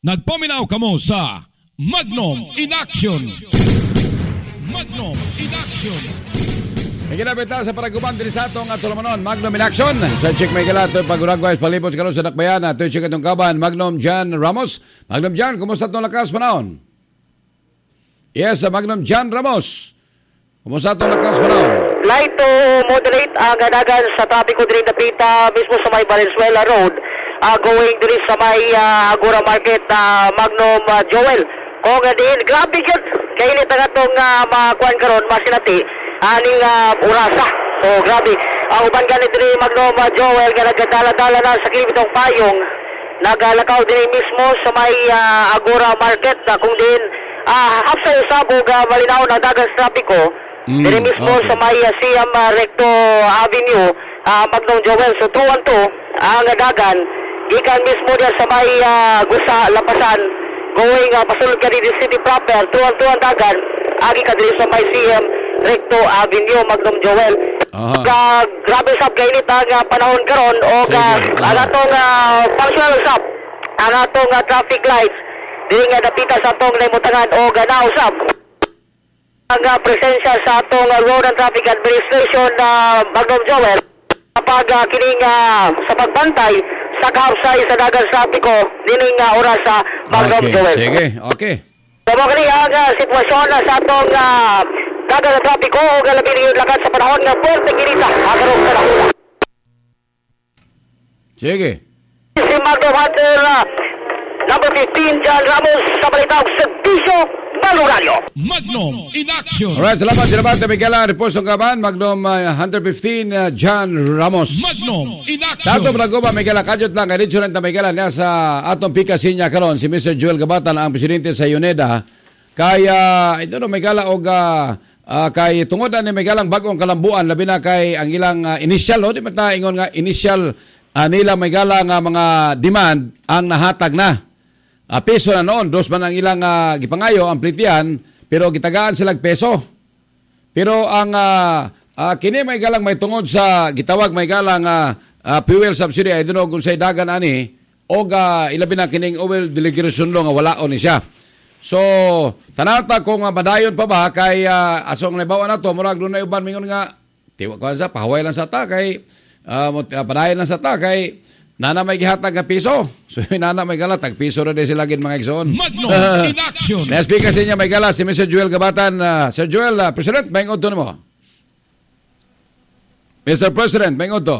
Nagpaminaw kamo sa Magnum in Action. Magnum in Action. May kinabita sa paraguban din sa atong atulamanon, Magnum in Action. Sa check may kalato, paguragwais, palipos karon sa Dakbayan. Ito yung check itong kaban, Magnum John Ramos. Magnum John, kumusta itong lakas panahon? Yes, Magnum John Ramos. Kumusta itong lakas panahon? Light to moderate ang gadagan sa trapiko din napita mismo sa may Valenzuela Road. Going din sa may Agora Market, Magnum Joel. Kung din, grabe yun. Kainit ang itong makuhan karon masinati. Aning urasa. So grabe. Ang uban ganit din Magnum Joel, nagdala-dala na sa kilitong payong. Nagalakaw din mismo sa may Agora Market. Kung din, hapsa yung sabog malinaw na dagang trapiko. Diri mismo sa may Siam Recto Avenue, Magnum Joel. So 212 ang dagan. Gikan mismo diyan sa may Gusa, Lapasan. Going pasulod ka din city proper. 212 ang dagan. Agi ka din sa may Siam Recto Avenue, Magnum Joel. Grabe sab kainit ang panahon karon o ang atong functional sab. Ang atong traffic lights. Dili nga napita sa atong naimutangan o ganaw sab. Ang presensya sa atong Road and Traffic Administration Magnum Joel kapag kining sa pagbantay sa kahapsay sa dagang trapiko dining oras sa Magnum Joel. Sige, okay. So kani ang sitwasyon sa atong dagang trapiko o galabi yung lakad sa panahon nga Puerto Ginita agarong sa nakula. Sige. Si Magnum Hunter number 15 John Ramos sa balitang Servisyo Balurario. Magnum in Action. Alright, salamat. Miguel, report ng kaban, Magnum Hunter 15, John Ramos. Magnum in Action. Dato Bragoba, Miguel, kadyot lang, kay Richard na Miguel, niya sa atong pika sinya karon si Mr. Joel Gabatan, ang presidente sa UNEDA. Kaya, ito no, Miguel, kay tungod ni Miguel ang bagong kalambuan, labi na kay ang ilang initial, no? Di ba ta ingon nga initial nila Miguel nga mga demand ang nahatag na. Peso na noon, dos man ang ilang gipangayo, ang plitian, pero gitagaan silang peso. Pero ang kini may galang may tungod sa gitawag may galang fuel subsidy, I don't know kung sa dagan ani, o ilabi na kining oil delegation lo nga walaon ni siya. So, tanata kung madayon pa ba, kay asong naibawa na to, murag doon na uban mingon nga, tiwa ko sa, pahaway lang sa ta, kay padayon lang sa ta, kay nana may gihatag nga piso. So, nana may gala, tag piso na din sila gin mga igsoon. Magnum in Action. Na-speaker sa inyo may gala, si Mr. Joel Gabatan. Sir Joel, President, may ngod to mo. Mr. President, may ngod to.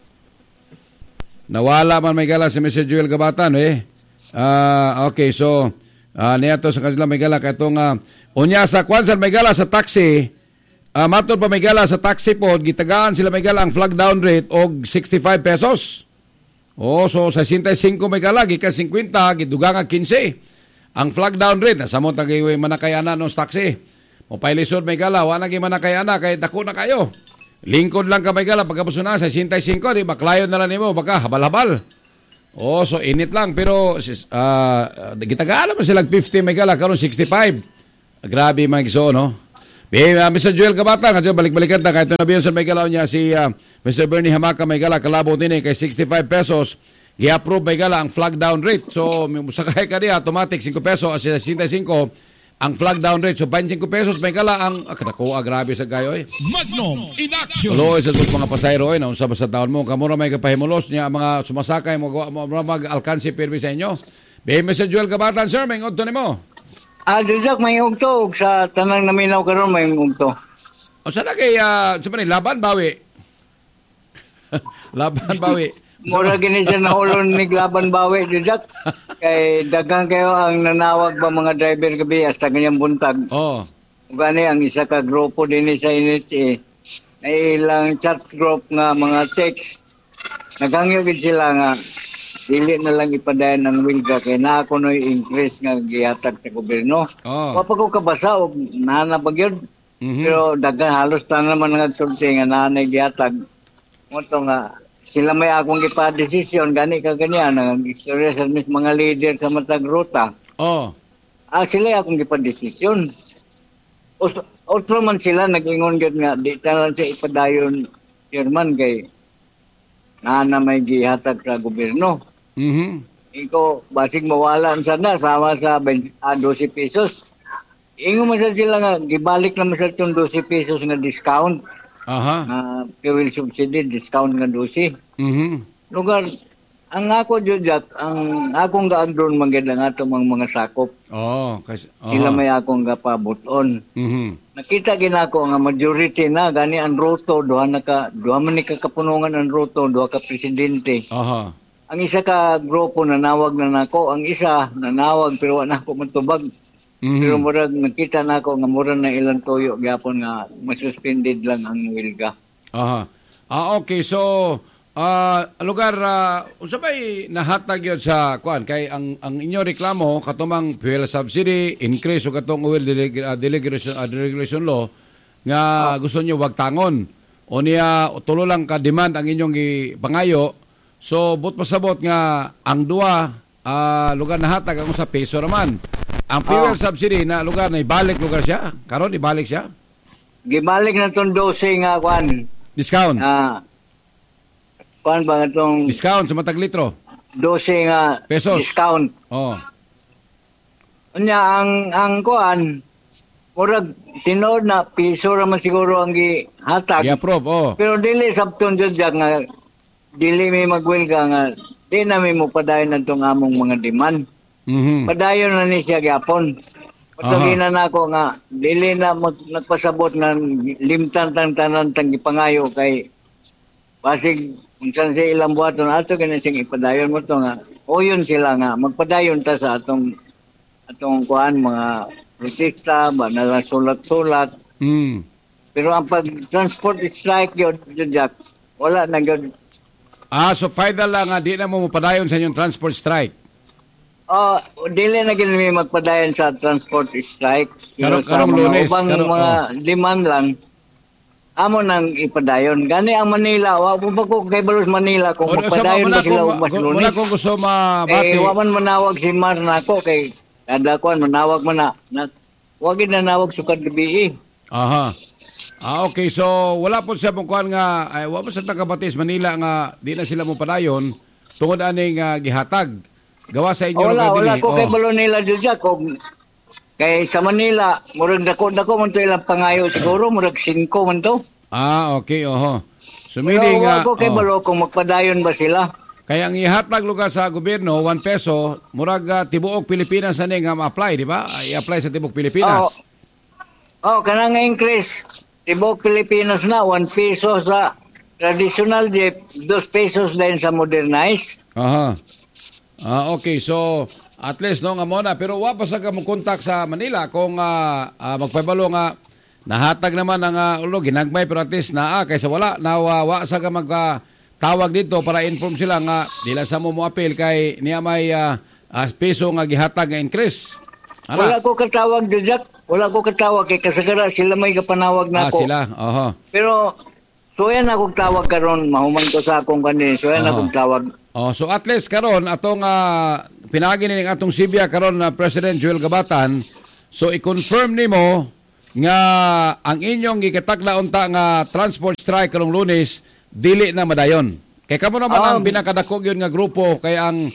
Nawala man may gala si Mr. Joel Gabatan, eh. Okay, so, niya to sa kanila may gala, kaya itong, unya sa kwansan may gala sa taxi, matod pa may gala sa taxi po, gitagaan sila may gala ang flag down rate og 65 pesos. So sa 65 may kalagi ka 50 giduga nga 15. Ang flag down rate sa mo tagiway manakayana no taxi. Mo pailisod may kala wala gi manakayana kay dako na kayo. Lingkod lang ka may kala pagkapos na sa 65 di maklayon na lang nimo baka habal-habal. So init lang pero gitagaan man sila 50 may kala karon 65. Grabe man giso no. Mr. Joel Gabatan, balik-balikan na kahit nabiyon sa may galaw niya si Mr. Bernie Hamaka may gala kalabo din kay 65 pesos i-approve may gala ang flag down rate. So musakay ka niya automatic 5 pesos as 65 ang flag down rate. So 25 pesos may gala ang grabe sa gayo Magnum in Action. Hello, isa sa mga pasayro na unsa ba sa taon mo kamura may kapahimulos niya mga sumasakay mag-alkansi pirmi sa inyo. Mr. Joel Gabatan, sir, may ngod to nimo. Diyak may ugto sa tanang naminaw karon may ugto. O sana kay laban bawi. Laban bawi. Mura gini sa nahulon ni laban bawi diyak. Kay dagang kayo ang nanawag ba mga driver gabi hasta ganyang buntag. Gani ang isa ka grupo din sa NHA. Ay ilang chat group nga mga text. Nagangyo gid sila nga dili na lang ipadayon ng wilga kay na ako no increase nga gihatag sa gobyerno. Wapag ko kabasa og nanapag yun. Pero dagang halos ta naman nga sulsi nga nanay gihatag. Moto nga sila may akong gipa-desisyon gani ka ganyan ang istorya sa mga leader sa matag ruta. Sila akong gipa-desisyon. Otro man sila nag-ingon gid nga di talan sa ipadayon chairman kay na may gihatag sa gobyerno. iko basig mawalan sana sama sa 12 pesos. Ingo man sa sila nga gibalik naman sa itong 12 pesos nga discount. Aha. Fuel subsidy discount nga 12. Lugar ang ako Jack, ang akong gaagron manggid lang ato mga sakop. Kasi sila may akong gapabuton. Nakita ginako nga majority na gani ang roto duha man ni kapunungan ang roto, duha ka presidente. Ang isa ka grupo nanawag na nako, ang isa nanawag pero wala nako matubag. Pero murag nakita nako nga murag na ilang tuyo gyapon nga masuspended lang ang wilga. Okay, so lugar usabay nahatag yun sa kuan kay ang inyo reklamo katumang fuel subsidy increase o katong oil deregulation law nga gusto niyo wag tangon o niya tulo lang ka demand ang inyong pangayo. So but pasabot nga ang duwa lugar nahatag ang sa peso raman. Ang fuel subsidy na lugar na ibalik lugar siya karon ibalik siya. Gibalik na tong 12 nga kuan discount. Kuan ba itong discount sa matag litro? 12 nga pesos. Discount. Unya ang kuan murag tinod na piso raman siguro ang gihatag. I-approve, Pero dili sabton jud nga dili may magwelga nga di na may mupadayon natong among mga demand. Padayon na ni siya gyapon. Patugina na ako nga dili na nagpasabot nga limtan tanan tang gipangayo kay basig unsan sa ilang buhaton ato ganin sing ipadayon mo to nga oyon sila nga magpadayon ta sa atong kuan mga protesta ba na sulat-sulat. Pero ang pag-transport strike yun Jack wala na yun. So final lang nga di na mo mapadayon sa inyong transport strike. Dili na gid mi magpadayon sa transport strike. Karong Lunes mga demand lang amo nang ipadayon. Gani ang Manila, wa po ko kay Balos Manila kung magpadayon ba sila mas Lunes. Wala kong gusto mabati. Wa man manawag si Mar nako kay kada kuan manawag man na. Wag gid nanawag sukad gabi. Okay, so wala po siya mong kuan nga wa man sa taga-Batis Manila nga di na sila mo padayon tungod aning gihatag. Gawa sa inyo wala ko kay Balos nila Jack kay sa Manila, murag dako man to ilang pangayo siguro, murag 5 man to. Okay, So meaning ako kay balo kung magpadayon ba sila. Kaya ang ihatag lugar sa gobyerno, 1 peso, murag tibuok Pilipinas ani nga ma-apply, di ba? I-apply sa tibuok Pilipinas. Kanang increase. Tibuok Pilipinas na, 1 peso sa traditional jeep, 2 pesos din sa modernized. Okay, so at least no nga muna pero wa pa sa ka mo-contact sa Manila kung magpabalo nga nahatag naman ang ginagmay pero at least kaysa wala wa sa ka tawag dito para inform sila nga dila sa mo appeal kay niya may peso nga gihatag nga increase. Wala ko katawag Jack. Wala ko katawag kay kasagara sila may kapanawag nako. Sila. Pero so yan akong tawag karon mahuman ko sa akong kanin. So yan akong tawag. So at least karon atong pinagi ning atong Sibya karon na President Joel Gabatan. So i-confirm nimo nga ang inyong gikatakla unta nga transport strike karong Lunes dili na madayon. Kay kamo naman ang pinakadako yun nga grupo kay ang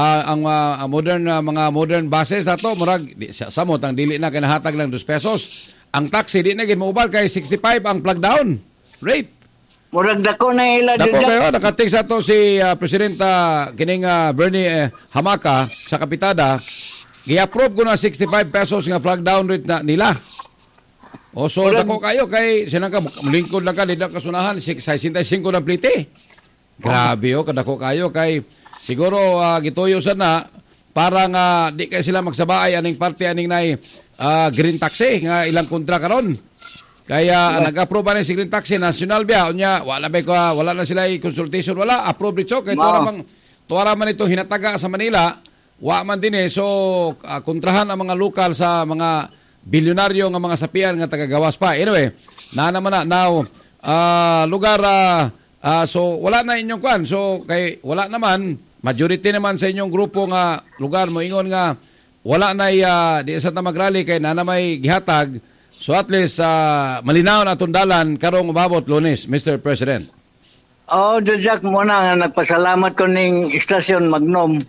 mga modern buses nato murag samot ang dili na kinahatag lang 2 pesos. Ang taxi di na gid moubal kay 65 ang plug down rate. Murag dako na ila dako kayo nakating sa to si Presidenta kining Bernie Hamaka sa Kapitada gi-approve ko na 65 pesos nga flag down rate na nila. So dako kayo kay sinang ka lingkod lang ka dili kasunahan 65 na plite. Grabe kadako kayo kay siguro gituyo sana para nga di kay sila magsabaay aning parte aning nay green taxi nga ilang kontra karon. Kaya nag-approve na si Green Taxi National biya unya wala na sila consultation wala approve dito kay tuwara man ito hinataga sa Manila wa man din so kontrahan ang mga lokal sa mga bilyonaryo nga mga sapian nga tagagawas pa anyway na naman na now lugar so wala na inyong kwan so kay wala naman majority naman sa inyong grupo nga lugar mo ingon nga wala na di sa tamagrali kay na may gihatag. So at least malinaw na tundalan karong umabot Lunes, Mr. President. Jack, muna nga nagpasalamat ko ning istasyon Magnom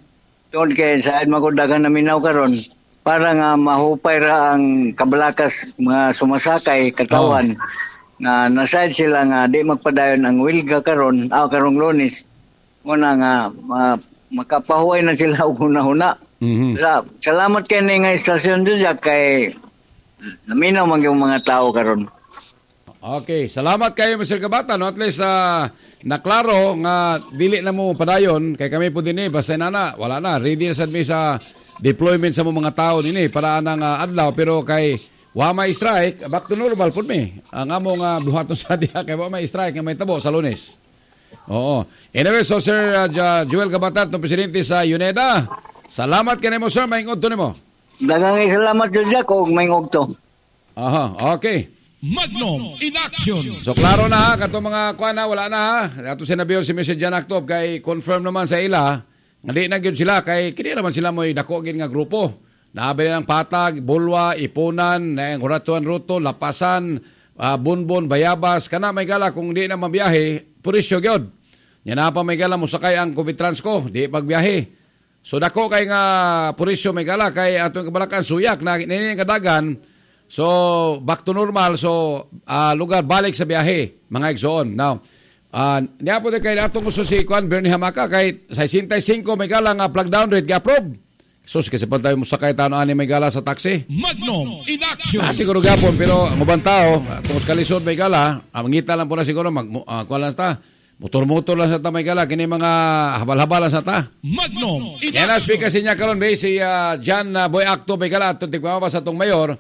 Tungod kay saan makudagan na minaw karon para nga mahupay ra ang kabalakas mga sumasakay katawan nga nasad sila nga di magpadayon ang wilga karon karong Lunes muna nga makapahuway na sila og huna-huna. Salamat kay ni nga istasyon diya kay naminaw man yung mga tao karon. Okay, salamat kayo Mr. Gabata, no? At least naklaro nga dili na mo padayon kay kami po din basta nana wala na ready na sad mi sa deployment sa mga tao dinhi para nang adlaw pero kay wa may strike back to normal pud mi ang among buhaton sa diha kay wa may strike nga may tabo sa Lunes. Oo. Anyway, so Sir Joel Gabata, presidente sa UNEDA. Salamat kanimo sir, maingod to nimo. Daghang salamat jud ko maingod to. Aha, okay. Magnum in action. So klaro na ha, kato mga kuana wala na ha. Ato sinabiyon si Mr. Jan Actop kay confirm naman sa ila. Nga di na gyud sila kay kini naman sila moy dako gid nga grupo. Naabay ng Patag, Bulwa, Ipunan, Nguratuan Ruto, Lapasan, Bunbon, Bayabas, kana may gala kung di na mabiyahe, purisyo gyud. Nya na pa may gala mo sakay ang COVID Transco, di pagbiyahe. So dako kay nga purisyo may gala kay atong kabalakan suyak na nini kadagan. So, back to normal. So, lugar balik sa biyahe, mga igsoon. Now, niya po din kayo natong gusto si Juan Bernie Hamaka kay 65 may gala nga plug down rate ga-approve. So, kasi pa tayo musakay tayo ani may gala sa taxi. Magnum in action. Siguro gapon, pero ang ubang tao, tungkol kalisod may gala, mangita lang po na siguro, kuha lang ta, motor-motor lang sa ta may gala, kini mga habal-habal lang sa ta. Magnum in yan action. Yan kasi niya karon ba si Jan Boy Acto may gala, at tigmama sa itong mayor,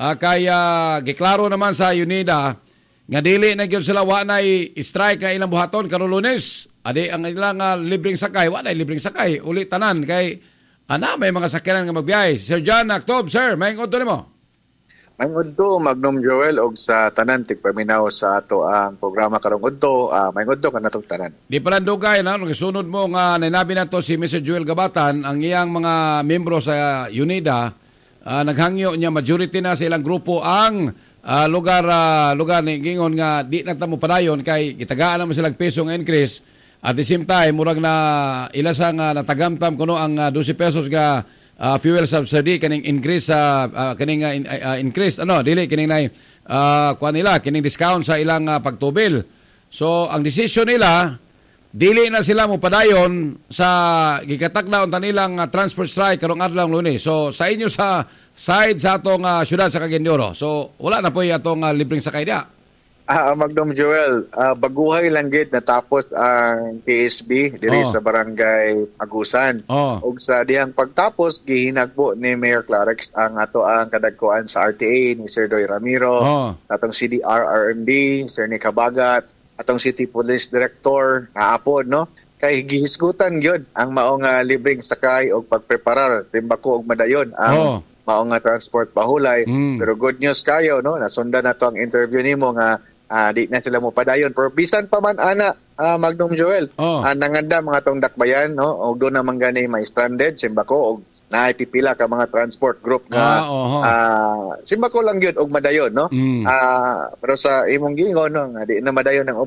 kaya giklaro naman sa UNEDA nga dili na gyud sila wa nay strike nga ilang buhaton karon Lunes. Adi ang ilang libreng sakay, wa nay libreng sakay uli tanan kay may mga sakyanan nga magbiyahe. Sir John Actob, sir, maingod to nimo. Maingod to Magnum Joel og sa tanan tigpaminaw sa ato ang programa karong udto, maingod to kanatong tanan. Di pala dugay na gisunod mo nga nanabi nato si Mr. Joel Gabatan ang iyang mga miyembro sa UNEDA. Naghangyo niya majority na sa ilang grupo ang lugar ni gingon nga di na tamo padayon kay gitagaan naman silang peso nga increase at the same time murag na ilasang natagamtam kuno ang 12 pesos nga fuel subsidy kaning increase increase dili kining kuan nila kining discount sa ilang pagtubil. So ang decision nila dili na sila mo padayon sa gikatakda unta nilang transport strike karong adlaw Lunes. So sa inyo sa side sa atong syudad sa Caguindoro. So wala na po atong libreng sakay dia. Magnum Joel, baguhay lang gid natapos ang TSB diri sa barangay Agusan. Ug sa dihang pagtapos gihinagbo ni Mayor Clarix ang ato ang kadagkuan sa RTA ni Sir Doy Ramiro, atong CDR RMD, Sir Nick Habagat, atong City Police Director naapod no kay gihisgutan gyud ang maong libreng sakay og pagpreparar timbako og madayon ang maong transport pahulay. Pero good news kayo no nasundan nato ang interview nimo nga di na sila mo padayon pero bisan pa man ana Magnum Joel nanganda mga tong dakbayan no og do na man gani may stranded timbako og naipipila ka mga transport group nga simbako lang gyud og madayon no pero sa imong gingon no nga di na madayon ang